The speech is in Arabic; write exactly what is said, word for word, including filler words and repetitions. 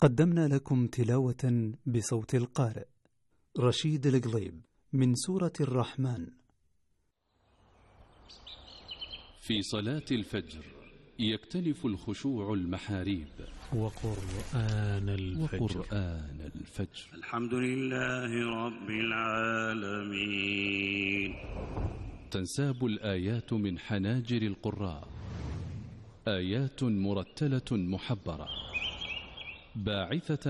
قدمنا لكم تلاوة بصوت القارئ رشيد القليب من سورة الرحمن. في صلاة الفجر يكتنف الخشوع المحاريب. وقرآن الفجر, وقرآن الفجر. الحمد لله رب العالمين. تنساب الآيات من حناجر القراء، آيات مرتلة محبرة باعثة